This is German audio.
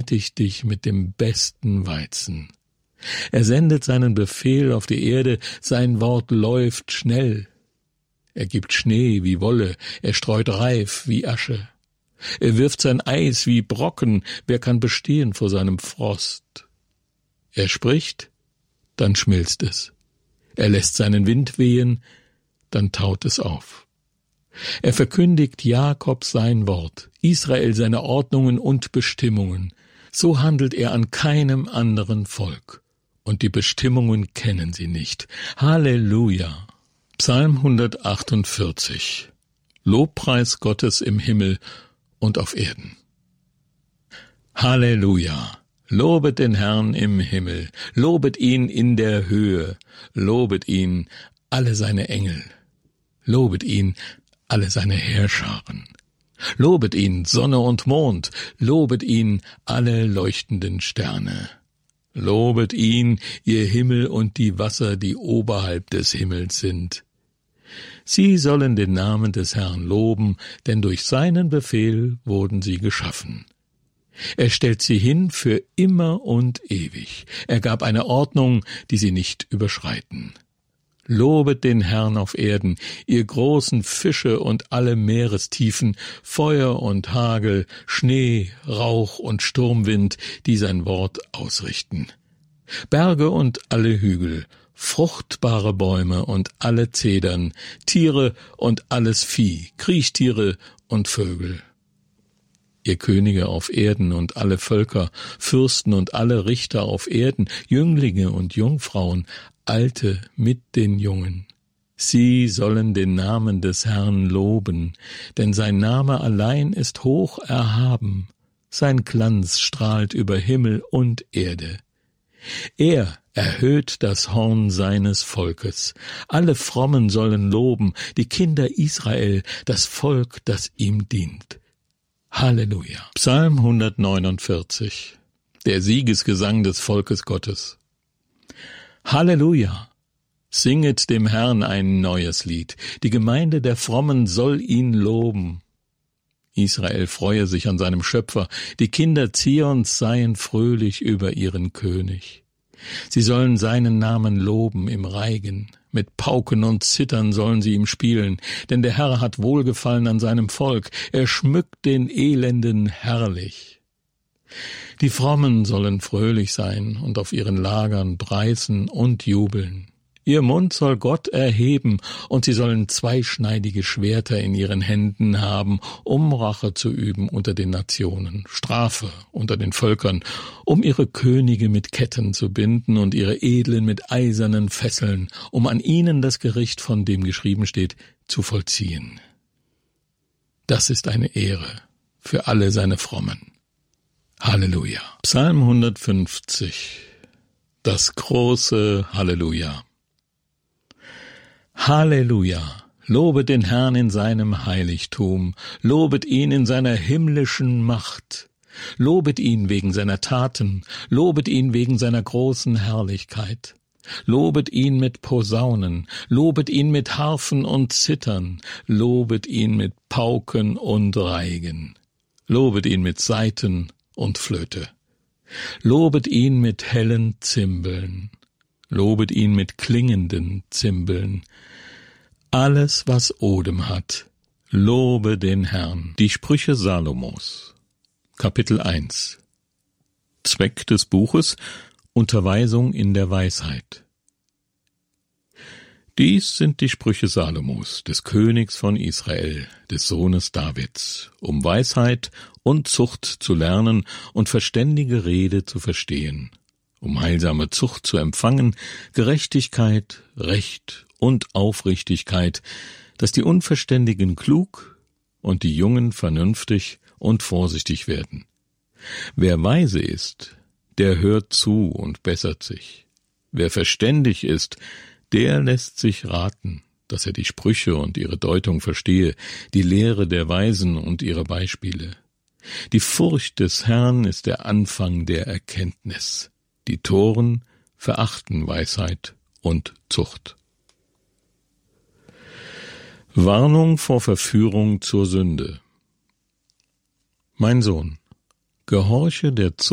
dich mit dem besten Weizen. Er sendet seinen Befehl auf die Erde, sein Wort läuft schnell. Er gibt Schnee wie Wolle, er streut Reif wie Asche. Er wirft sein Eis wie Brocken, wer kann bestehen vor seinem Frost? Er spricht, dann schmilzt es. Er lässt seinen Wind wehen, dann taut es auf. Er verkündigt Jakob sein Wort, Israel seine Ordnungen und Bestimmungen. So handelt er an keinem anderen Volk. Und die Bestimmungen kennen sie nicht. Halleluja! Psalm 148. Lobpreis Gottes im Himmel und auf Erden. Halleluja! Lobet den Herrn im Himmel, lobet ihn in der Höhe, lobet ihn alle seine Engel, lobet ihn alle seine Heerscharen. Lobet ihn Sonne und Mond, lobet ihn alle leuchtenden Sterne. Lobet ihn, ihr Himmel und die Wasser, die oberhalb des Himmels sind. Sie sollen den Namen des Herrn loben, denn durch seinen Befehl wurden sie geschaffen. Er stellt sie hin für immer und ewig. Er gab eine Ordnung, die sie nicht überschreiten. Lobet den Herrn auf Erden, ihr großen Fische und alle Meerestiefen, Feuer und Hagel, Schnee, Rauch und Sturmwind, die sein Wort ausrichten. Berge und alle Hügel, fruchtbare Bäume und alle Zedern, Tiere und alles Vieh, Kriechtiere und Vögel. Ihr Könige auf Erden und alle Völker, Fürsten und alle Richter auf Erden, Jünglinge und Jungfrauen, Alte mit den Jungen. Sie sollen den Namen des Herrn loben, denn sein Name allein ist hoch erhaben. Sein Glanz strahlt über Himmel und Erde. Er erhöht das Horn seines Volkes. Alle Frommen sollen loben, die Kinder Israel, das Volk, das ihm dient. Halleluja. Psalm 149. Der Siegesgesang des Volkes Gottes. Halleluja! Singet dem Herrn ein neues Lied. Die Gemeinde der Frommen soll ihn loben. Israel freue sich an seinem Schöpfer. Die Kinder Zions seien fröhlich über ihren König. Sie sollen seinen Namen loben im Reigen. Mit Pauken und Zittern sollen sie ihm spielen. Denn der Herr hat Wohlgefallen an seinem Volk. Er schmückt den Elenden herrlich. Die Frommen sollen fröhlich sein und auf ihren Lagern preisen und jubeln. Ihr Mund soll Gott erheben, und sie sollen zweischneidige Schwerter in ihren Händen haben, um Rache zu üben unter den Nationen, Strafe unter den Völkern, um ihre Könige mit Ketten zu binden und ihre Edlen mit eisernen Fesseln, um an ihnen das Gericht, von dem geschrieben steht, zu vollziehen. Das ist eine Ehre für alle seine Frommen. Halleluja. Psalm 150. Das große Halleluja. Halleluja. Lobet den Herrn in seinem Heiligtum. Lobet ihn in seiner himmlischen Macht. Lobet ihn wegen seiner Taten. Lobet ihn wegen seiner großen Herrlichkeit. Lobet ihn mit Posaunen. Lobet ihn mit Harfen und Zittern. Lobet ihn mit Pauken und Reigen. Lobet ihn mit Saiten und Flöte. Lobet ihn mit hellen Zimbeln. Lobet ihn mit klingenden Zimbeln. Alles, was Odem hat, lobe den Herrn. Die Sprüche Salomos. Kapitel 1. Zweck des Buches: Unterweisung in der Weisheit. Dies sind die Sprüche Salomos, des Königs von Israel, des Sohnes Davids, um Weisheit und Zucht zu lernen und verständige Rede zu verstehen, um heilsame Zucht zu empfangen, Gerechtigkeit, Recht und Aufrichtigkeit, dass die Unverständigen klug und die Jungen vernünftig und vorsichtig werden. Wer weise ist, der hört zu und bessert sich. Wer verständig ist, der lässt sich raten, dass er die Sprüche und ihre Deutung verstehe, die Lehre der Weisen und ihre Beispiele. Die Furcht des Herrn ist der Anfang der Erkenntnis. Die Toren verachten Weisheit und Zucht. Warnung vor Verführung zur Sünde. Mein Sohn, gehorche der